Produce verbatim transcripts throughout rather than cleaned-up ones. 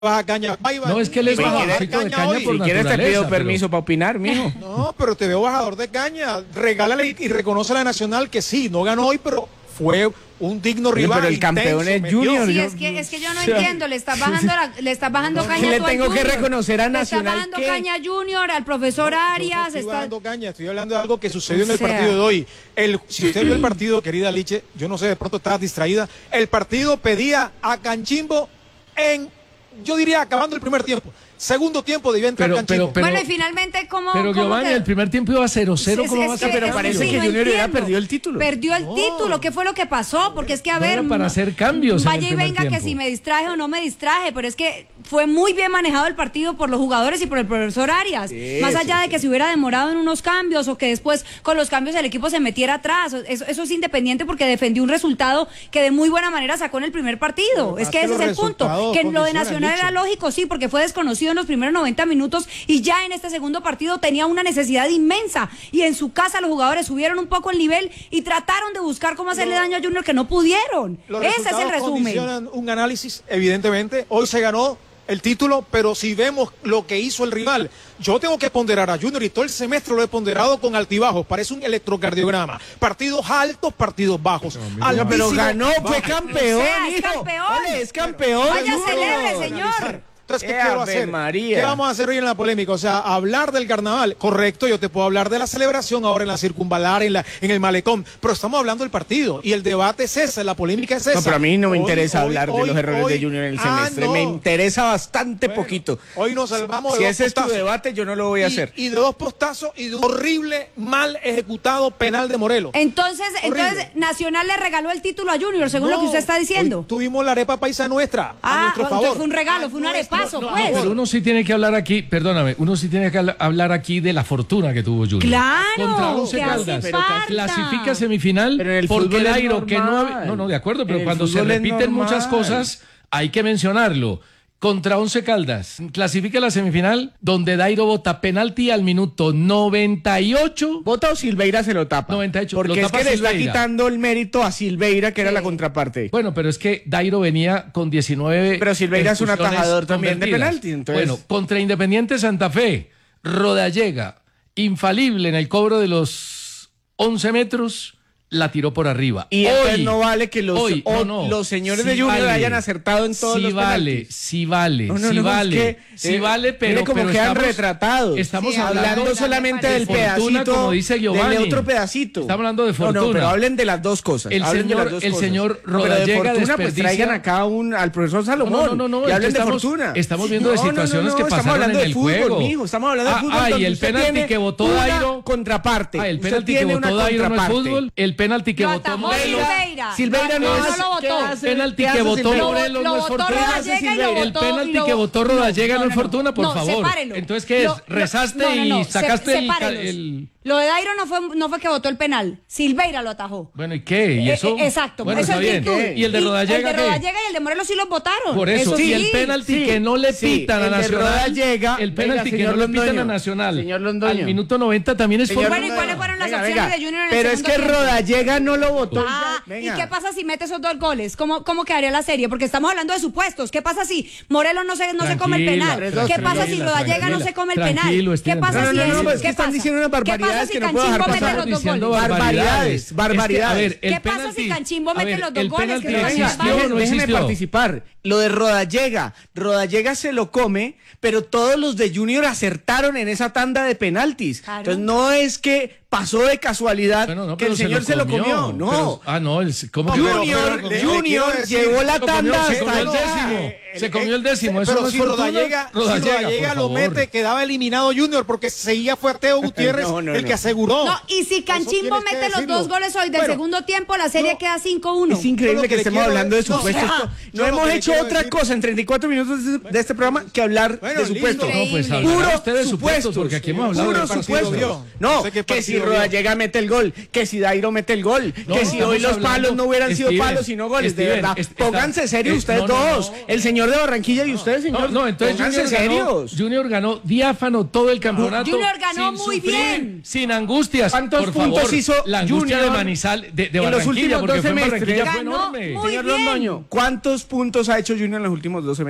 baja caña. No, es que él es bajadorcito de caña por Si quieres te pido permiso pero... para opinar, mijo. No, pero te veo bajador de caña. Regálale y reconoce a la Nacional que sí, no ganó hoy, pero fue un digno rival. Pero el campeón es Junior. Sí, es que, es que yo no entiendo, le estás bajando, la, le estás bajando no, caña le a tengo Junior. que reconocer a Nacional. Le estás bajando ¿qué? caña a Junior, al profesor no, Arias. No estoy está... bajando caña, estoy hablando de algo que sucedió o en el sea... partido de hoy. El, si usted vio el partido, querida Liche, yo no sé, de pronto estabas distraída. El partido pedía a Canchimbo en, yo diría, acabando el primer tiempo. Segundo tiempo debía entrar pero, Canchimbo. Pero, pero, bueno, y finalmente, ¿cómo? Pero ¿cómo Giovanni, que... el primer tiempo iba cero cero, ¿cómo es, va a es ser? que, Pero parece sí, que no Junior hubiera entiendo. perdido el título. Perdió el no. título, ¿qué fue lo que pasó? Porque es que, a ver... No era para hacer cambios vaya en el y primer venga tiempo. que si me distraje o no me distraje, pero es que fue muy bien manejado el partido por los jugadores y por el profesor Arias. Sí, Más allá sí, de que sí. se hubiera demorado en unos cambios o que después con los cambios el equipo se metiera atrás. Eso, eso es independiente porque defendió un resultado que de muy buena manera sacó en el primer partido. Es que ese es el punto. Que lo de Nacional era lógico, sí, porque fue desconocido en los primeros noventa minutos y ya en este segundo partido tenía una necesidad inmensa. Y en su casa los jugadores subieron un poco el nivel y trataron de buscar cómo hacerle daño a Junior, que no pudieron. Los Ese es el resumen. Condicionan un análisis, evidentemente. Hoy se ganó el título, pero si vemos lo que hizo el rival, yo tengo que ponderar a Junior y todo el semestre lo he ponderado con altibajos, parece un electrocardiograma, partidos altos, partidos bajos. Pero, pero ganó, fue campeón, O sea, es hijo. campeón. Vale, es campeón. Vaya, Junior. celebre, señor. Entonces, ¿qué ¡Eh, quiero Ave hacer? María! ¿Qué vamos a hacer hoy en la polémica? O sea, hablar del carnaval, correcto, yo te puedo hablar de la celebración ahora en la circunvalar, en, la, en el malecón, pero estamos hablando del partido y el debate es ese, la polémica es esa. No, pero a mí no me hoy, interesa hoy, hablar hoy, de los errores hoy, de Junior en el ah, semestre, no. me interesa bastante Bueno, poquito. Hoy nos salvamos de Si dos ese es tu postazos. debate, yo no lo voy a y, hacer. Y de dos postazos y de un horrible, mal ejecutado penal de Morelos. Entonces, Horrible. entonces Nacional le regaló el título a Junior, según No, lo que usted está diciendo. hoy tuvimos la arepa paisa nuestra, a Ah, nuestro entonces favor. fue un regalo, A fue un nuestro- arepazo, no, pues. no, Pero uno sí tiene que hablar aquí, perdóname, uno sí tiene que habla- hablar aquí de la fortuna que tuvo Junior. Claro, Contra Once que hace Caldas. Pero falta. Clasifica semifinal Pero en el porque fútbol es Dairo, que no... normal. No, no, de acuerdo, En pero el cuando se fútbol es repiten muchas normal. cosas, hay que mencionarlo. Contra Once Caldas, clasifica la semifinal donde Dairo bota penalti al minuto noventa y ocho. ¿Vota o Silveira se lo tapa? noventa y ocho, Porque lo es tapa que le está Silveira. quitando el mérito a Silveira, que era Sí. la contraparte. Bueno, pero es que Dairo venía con diecinueve. Pero Silveira es un expulsiones atajador también de convertidas. penalti, entonces- Bueno, contra Independiente Santa Fe, Rodallega, infalible en el cobro de los once metros, la tiró por arriba. Y hoy, entonces no vale que los, hoy, o- no, no, los señores sí de Junior vale, hayan acertado en todos sí los vale, penaltis. sí vale, No, no, sí no, es vale, que, sí eh, vale, pero, mire cómo pero quedan estamos, retratados. Estamos Sí, hablando, hablando solamente de del fortuna, pedacito, como dice Giovanni. del otro pedacito. Estamos hablando de No, fortuna. no, pero hablen de las dos cosas. El hablen de señor- las dos el cosas. señor No, pero de Rodallega fortuna, pues desperdicia- traigan acá un, al profesor Salomón. No, no, no, no, y es hablen que de estamos- fortuna. estamos viendo de No, no, no, situaciones no, que estamos pasaron hablando en de el fútbol, juego. mijo, estamos hablando de Ah, fútbol. ah, y donde el usted penalti tiene que votó una Dairo. contraparte. Ah, el Usted penalti que tiene votó una Dairo no es contraparte. fútbol. El penalti que Lo votó atajó Morelos. Silveira. Silveira no, No, es- no lo ¿qué votó. hace? El penalti ¿Qué que hace votó Silveira? Morelos Lo no es votó fortuna. Rodallega y lo El votó- penalti y lo- que votó Rodallega no es fortuna, por no, favor. sepárelo. Entonces, ¿qué es? Lo- lo- Rezaste no, no, no, y se- sacaste el, ca- sepárenlos. el... Lo de Dairo no fue, no fue que votó el penal. Silveira lo atajó. Bueno, ¿y qué? ¿Y Eh, eso? eh, exacto, Bueno, eso está es bien. virtud. ¿Y el de Rodallega El de qué? Rodallega y el de Morelos sí los votaron. Por eso, sí. y el penalti sí, que no le sí, pitan a el de Nacional. Rodallega. El penalti Venga, que no señor le pitan Londoño. a Nacional. Señor Londoño. Al minuto noventa también es Señor fortuna. Bueno, ¿y cuáles fueron las Venga, opciones venga. de Junior en el Pero es segundo que tiempo? Rodallega no lo votó. Ah, Venga. ¿y qué pasa si mete esos dos goles? ¿Cómo, cómo quedaría la serie? Porque estamos hablando de supuestos. ¿Qué pasa si Morelos no se, no se come el Tranquila, penal? ¿Qué pasa si tranquila, Rodallega no tranquila. se come el Tranquilo, penal? ¿Qué Steven, pasa No, si no, no, es- no, es que ¿Qué están pasa? diciendo unas ¿Qué pasa barbaridades si que no puedo Canchimbo dejar mete pasar. los dos Diciendo goles? Barbaridades, barbaridades. Es que, a ver, el ¿Qué pasa penalti, si Canchimbo a mete ver, los dos el goles? penalti Que no Venga, existió o vale. no déjeme existió. participar. Lo de Rodallega. Rodallega se lo come, pero todos los de Junior acertaron en esa tanda de penaltis. Claro. Entonces no es que pasó de casualidad Bueno, no, que pero el señor se lo comió. No. Pero- ah, no, el, ¿cómo que- Junior, pero- pero- Junior quiero decir, llevó la se comió- tanda se hasta comió el allá. décimo. Se comió el décimo, eso Pero no es si fortuna. Rodallega, si Rodallega, Rodallega por lo favor. mete, quedaba eliminado Junior porque seguía fue Teo Gutiérrez No, no, el no. que aseguró. No, y si Canchimbo tienes que mete los decirlo. dos goles hoy del Bueno, segundo tiempo, la serie no, queda cinco uno. Es increíble Yo lo que que le estemos quiero hablando de decir- no, supuestos. o sea, No yo lo hemos que le hecho quiero otra decir- cosa en treinta y cuatro minutos de, de este programa que hablar Bueno, de supuestos. lindo. No, pues Increíble. hablará Puro usted de supuestos, porque aquí hemos hablado Puro de partidos. supuestos. vio. No, No sé qué que si partido Rodallega mete el gol, que si Dairo mete el gol, No, que si hoy estamos los hablando- palos no hubieran sido Steven, palos sino goles, de Steven, verdad. es- está- Pónganse serios es- ustedes no, no, dos, no. el señor de Barranquilla y ustedes, señor. No, no, entonces Pónganse Junior ganó, serios. Junior ganó diáfano todo el campeonato. Junior ganó sin muy sufrir, bien. Sin angustias. ¿Cuántos Por puntos favor, hizo la angustia Junior de Manizal, de, de en los Barranquilla, últimos porque dos fue en semestres? Barranquilla fue Ganó enorme. muy Señor bien. Londoño, ¿cuántos puntos ha hecho Junior en los últimos dos semestres?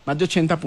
Más de ochenta puntos.